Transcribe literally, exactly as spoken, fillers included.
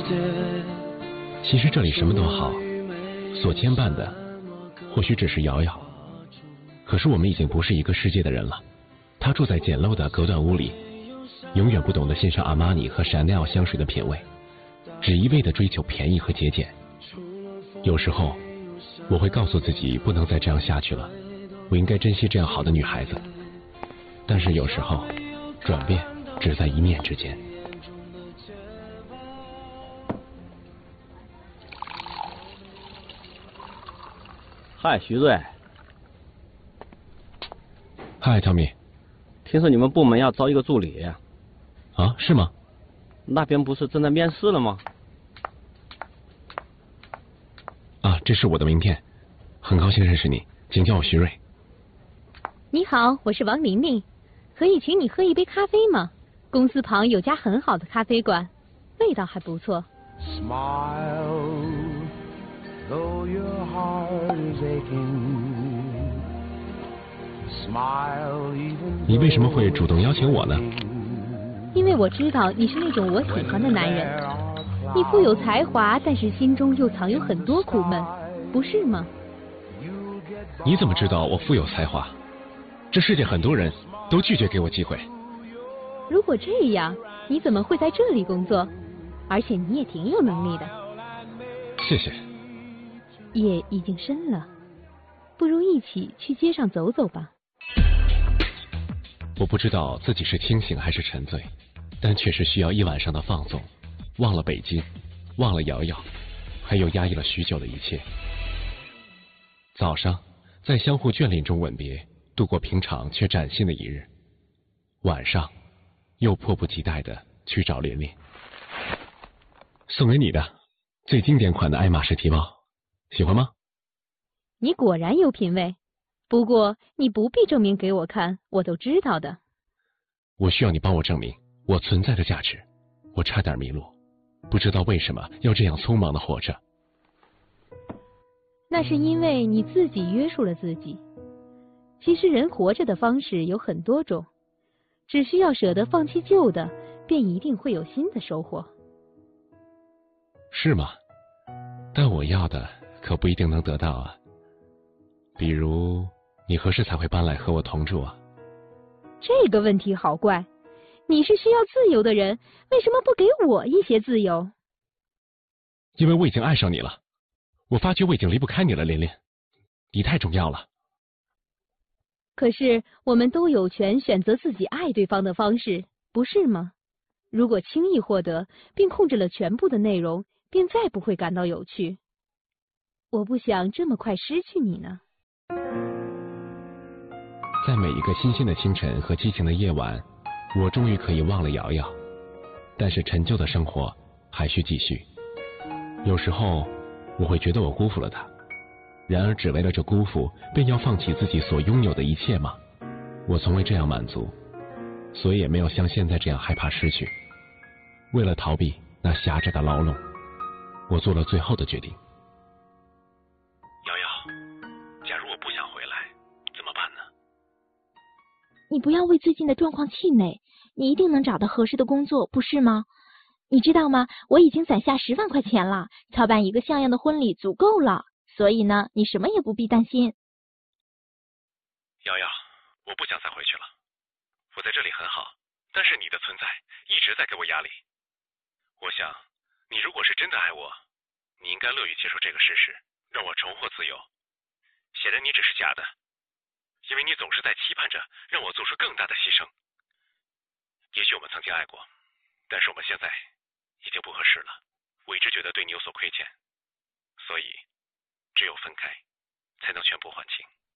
其实这里什么都好，所牵绊的或许只是瑶瑶。可是我们已经不是一个世界的人了。他住在简陋的隔断屋里，永远不懂得欣赏阿玛尼和Chanel香水的品味，只一味的追求便宜和节俭。有时候我会告诉自己不能再这样下去了，我应该珍惜这样好的女孩子。但是有时候转变只在一念之间。 嗨，徐瑞。 嗨，汤米。 听说你们部门要招一个助理。 啊，是吗？ 那边不是正在面试了吗？ 啊，这是我的名片，很高兴认识你，请叫我徐瑞。 你好，我是王玲玲，可以请你喝一杯咖啡吗？公司旁有家很好的咖啡馆，味道还不错。Smile, though your heart is aching. Smile, even 你为什么会主动邀请我呢？ 因为我知道你是那种我喜欢的男人，你富有才华，但是心中又藏有很多苦闷，不是吗？ 你怎么知道我富有才华？这世界很多人都拒绝给我机会。 如果这样，你怎么会在这里工作？而且你也挺有能力的。 谢谢。 夜已经深了，不如一起去街上走走吧。 我不知道自己是清醒还是沉醉，但确实需要一晚上的放纵，忘了北京，忘了瑶瑶，还有压抑了许久的一切。早上在相互眷恋中吻别，度过平常却崭新的一日。晚上又迫不及待的去找琳琳。送给你的最经典款的爱马仕提包，喜欢吗？ 你果然有品味，不过你不必证明给我看，我都知道的。 我需要你帮我证明我存在的价值。我差点迷路，不知道为什么要这样匆忙的活着。 那是因为你自己约束了自己。其实人活着的方式有很多种，只需要舍得放弃旧的，便一定会有新的收获。 是吗？但我要的可不一定能得到啊。比如你何时才会搬来和我同住啊？ 这个问题好怪，你是需要自由的人，为什么不给我一些自由？ 因为我已经爱上你了，我发觉我已经离不开你了，琳琳，你太重要了。 可是我们都有权选择自己爱对方的方式，不是吗？如果轻易获得并控制了全部的内容，便再不会感到有趣。我不想这么快失去你呢。 在每一个新鲜的清晨和激情的夜晚，我终于可以忘了瑶瑶，但是陈旧的生活还需继续。有时候我会觉得我辜负了她，然而只为了这辜负便要放弃自己所拥有的一切吗？我从未这样满足，所以也没有像现在这样害怕失去。为了逃避那狭窄的牢笼，我做了最后的决定。瑶瑶，假如我不想回来怎么办呢？ 你不要为最近的状况气馁，你一定能找到合适的工作，不是吗？你知道吗？我已经攒下十万块钱了，操办一个像样的婚礼足够了，所以呢，你什么也不必担心。 瑶瑶，我不想再回去了，我在这里很好，但是你的存在一直在给我压力。我想，你如果是真的爱我，你应该乐于接受这个事实，让我重获自由。显然你只是假的，因为你总是在期盼着让我做出更大的牺牲。也许我们曾经爱过，但是我们现在已经不合适了。我一直觉得对你有所亏欠，所以只有分开才能全部还清。